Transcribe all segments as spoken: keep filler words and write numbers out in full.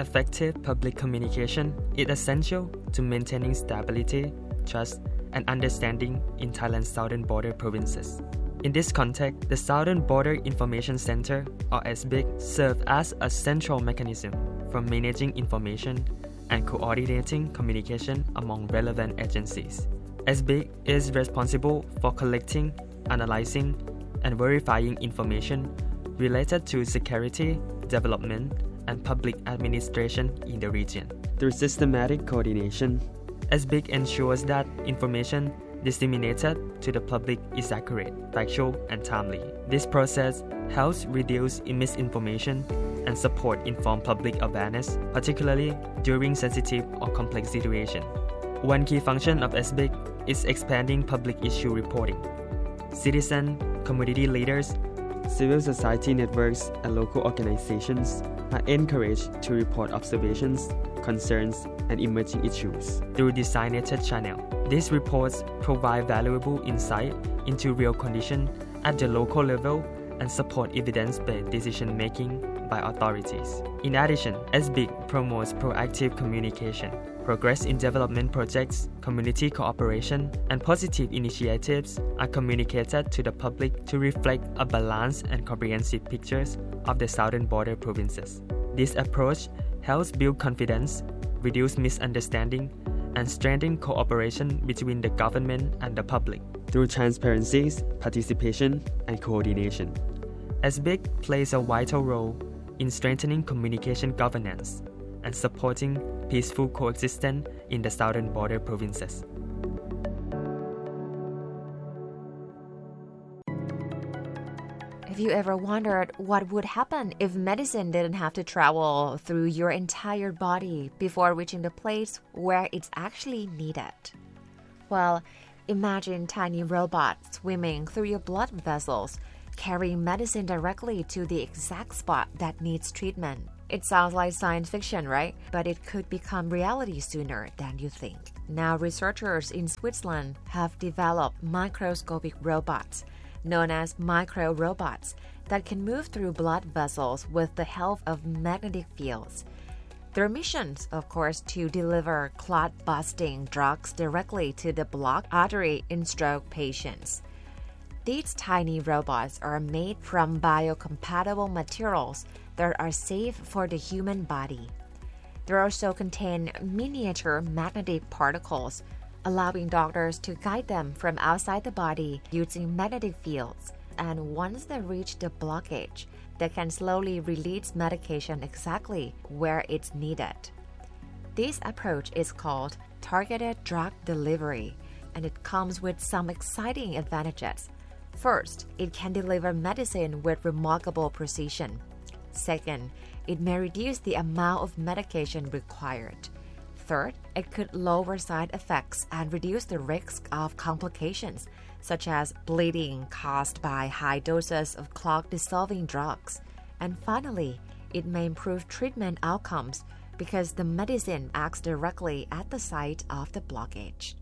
Effective public communication is essential to maintaining stability, trust, and understanding in Thailand's southern border provinces. In this context, the Southern Border Information Center, or S B I C, serves as a central mechanism for managing information and coordinating communication among relevant agencies. S B I C is responsible for collecting, analyzing, and verifying information related to security, development, and public administration in the region. Through systematic coordination, S B I C ensures that information disseminated to the public is accurate, factual, and timely. This process helps reduce misinformation and support informed public awareness, particularly during sensitive or complex situations. One key function of S B I C is expanding public issue reporting. Citizen, community leaders, civil society networks, and local organizations are encouraged to report observations, concerns, and emerging issues through designated channels. These reports provide valuable insight into real conditions at the local level and support evidence-based decision-making by authorities. In addition, S B I C promotes proactive communication. Progress in development projects, community cooperation, and positive initiatives are communicated to the public to reflect a balanced and comprehensive picture of the southern border provinces. This approach helps build confidence, reduce misunderstanding, and strengthen cooperation between the government and the public through transparency, participation, and coordination. S B I C plays a vital role in strengthening communication governance and supporting peaceful coexistence in the southern border provinces. Have you ever wondered what would happen if medicine didn't have to travel through your entire body before reaching the place where it's actually needed? Well, imagine tiny robots swimming through your blood vessels, carrying medicine directly to the exact spot that needs treatment. It sounds like science fiction, right? But it could become reality sooner than you think. Now, researchers in Switzerland have developed microscopic robots, known as micro-robots, that can move through blood vessels with the help of magnetic fields. Their mission, of course, to deliver clot-busting drugs directly to the blocked artery in stroke patients. These tiny robots are made from biocompatible materials that are safe for the human body. They also contain miniature magnetic particles, allowing doctors to guide them from outside the body using magnetic fields. And once they reach the blockage, they can slowly release medication exactly where it's needed. This approach is called targeted drug delivery, and it comes with some exciting advantages. First, it can deliver medicine with remarkable precision. Second, it may reduce the amount of medication required. Third, it could lower side effects and reduce the risk of complications, such as bleeding caused by high doses of clot-dissolving drugs. And finally, it may improve treatment outcomes because the medicine acts directly at the site of the blockage.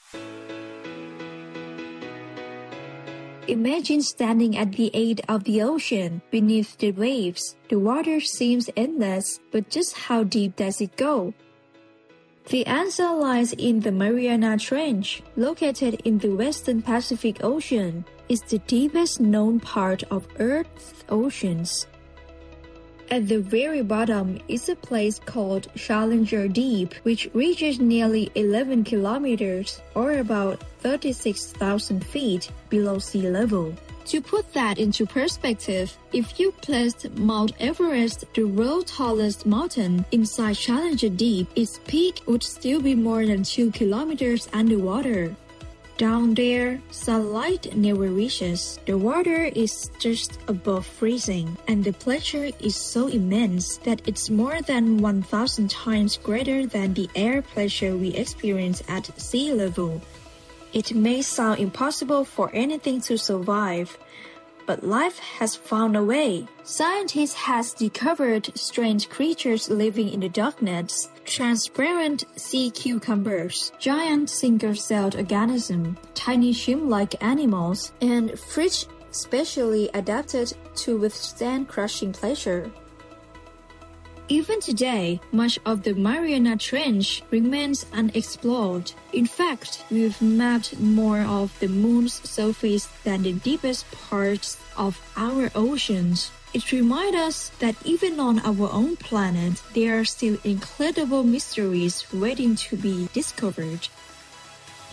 Imagine standing at the edge of the ocean, beneath the waves. The water seems endless, but just how deep does it go? The answer lies in the Mariana Trench, located in the western Pacific Ocean. It's the deepest known part of Earth's oceans. At the very bottom is a place called Challenger Deep, which reaches nearly eleven kilometers, or about thirty-six thousand feet, below sea level. To put that into perspective, if you placed Mount Everest, the world's tallest mountain, inside Challenger Deep, its peak would still be more than two kilometers underwater. Down there, sunlight never reaches. The water is just above freezing, and the pressure is so immense that it's more than one thousand times greater than the air pressure we experience at sea level. It may sound impossible for anything to survive, but life has found a way. Scientists have discovered strange creatures living in the darkness, transparent sea cucumbers, giant single-celled organisms, tiny shrimp-like animals, and fish specially adapted to withstand crushing pressure. Even today, much of the Mariana Trench remains unexplored. In fact, we've mapped more of the moon's surface than the deepest parts of our oceans. It reminds us that even on our own planet, there are still incredible mysteries waiting to be discovered.